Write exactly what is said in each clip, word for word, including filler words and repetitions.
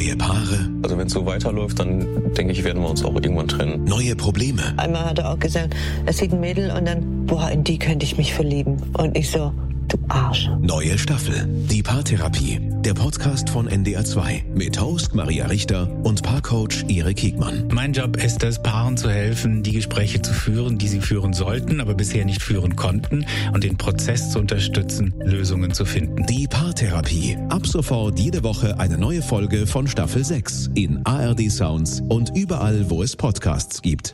neue Paare. Also wenn es so weiterläuft, dann denke ich, werden wir uns auch irgendwann trennen. Neue Probleme. Einmal hat er auch gesagt, er sieht ein Mädel und dann, boah, in die könnte ich mich verlieben. Und ich so, du Arsch. Neue Staffel. Die Paartherapie. Der Podcast von N D R zwei. Mit Host Maria Richter und Paarcoach Erik Hegmann. Mein Job ist es, Paaren zu helfen, die Gespräche zu führen, die sie führen sollten, aber bisher nicht führen konnten, und den Prozess zu unterstützen, Lösungen zu finden. Die Paartherapie. Ab sofort jede Woche eine neue Folge von Staffel sechs in A R D Sounds und überall, wo es Podcasts gibt.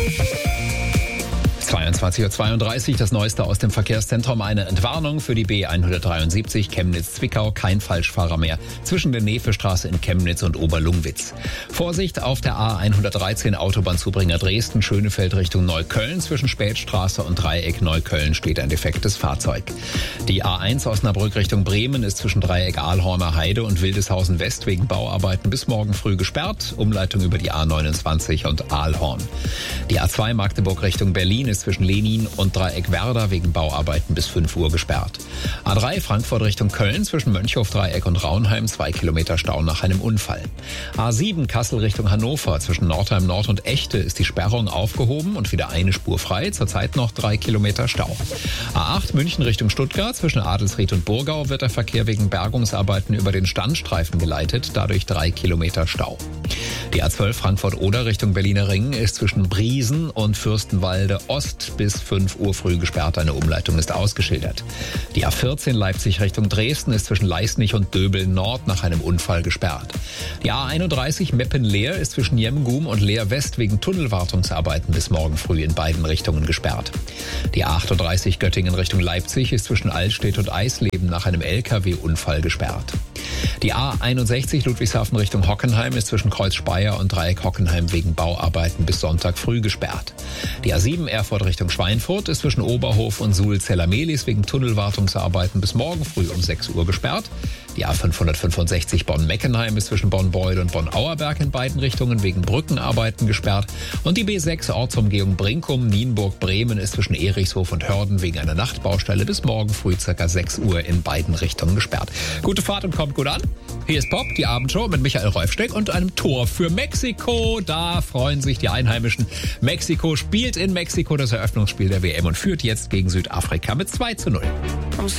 zweiundzwanzig Uhr zweiunddreißig, das Neueste aus dem Verkehrszentrum. Eine Entwarnung für die B hundertdreiundsiebzig Chemnitz-Zwickau. Kein Falschfahrer mehr zwischen der Nevestraße in Chemnitz und Oberlungwitz. Vorsicht auf der A hundertdreizehn Autobahnzubringer Dresden, Schönefeld Richtung Neukölln. Zwischen Spätstraße und Dreieck Neukölln steht ein defektes Fahrzeug. Die A eins Osnabrück Richtung Bremen ist zwischen Dreieck Ahlhorner Heide und Wildeshausen West wegen Bauarbeiten bis morgen früh gesperrt. Umleitung über die A neunundzwanzig und Ahlhorn. Die A zwei Magdeburg Richtung Berlin ist zwischen Lenin und Dreieck Werder wegen Bauarbeiten bis fünf Uhr gesperrt. A drei Frankfurt Richtung Köln zwischen Mönchhof-Dreieck und Raunheim, zwei Kilometer Stau nach einem Unfall. A sieben Kassel Richtung Hannover zwischen Nordheim Nord und Echte ist die Sperrung aufgehoben und wieder eine Spur frei, zurzeit noch drei Kilometer Stau. A acht München Richtung Stuttgart zwischen Adelsried und Burgau wird der Verkehr wegen Bergungsarbeiten über den Standstreifen geleitet, dadurch drei Kilometer Stau. Die A zwölf Frankfurt-Oder Richtung Berliner Ring ist zwischen Briesen und Fürstenwalde Ost bis fünf Uhr früh gesperrt. Eine Umleitung ist ausgeschildert. Die A vierzehn Leipzig Richtung Dresden ist zwischen Leisnig und Döbel Nord nach einem Unfall gesperrt. Die A einunddreißig Meppen-Leer ist zwischen Jemgum und Leer West wegen Tunnelwartungsarbeiten bis morgen früh in beiden Richtungen gesperrt. Die A achtunddreißig Göttingen Richtung Leipzig ist zwischen Altstedt und Eisleben nach einem L K W-Unfall gesperrt. Die A einundsechzig Ludwigshafen Richtung Hockenheim ist zwischen Kreuz Speyer und Dreieck Hockenheim wegen Bauarbeiten bis Sonntag früh gesperrt. Die A sieben Erfurt Richtung Schweinfurt ist zwischen Oberhof und Suhl-Zeller-Mehlis wegen Tunnelwartungsarbeiten bis morgen früh um sechs Uhr gesperrt. Die A fünfhundertfünfundsechzig Bonn-Meckenheim ist zwischen Bonn-Beuel und Bonn-Auerberg in beiden Richtungen wegen Brückenarbeiten gesperrt. Und die B sechs Ortsumgehung Brinkum, Nienburg-Bremen ist zwischen Erichshof und Hörden wegen einer Nachtbaustelle bis morgen früh ca. sechs Uhr in beiden Richtungen gesperrt. Gute Fahrt und kommt gut an. Hier ist Pop, die Abendshow mit Michael Räufsteck und einem Tor für Mexiko. Da freuen sich die Einheimischen. Mexiko spielt in Mexiko das Eröffnungsspiel der W M und führt jetzt gegen Südafrika mit zwei zu null.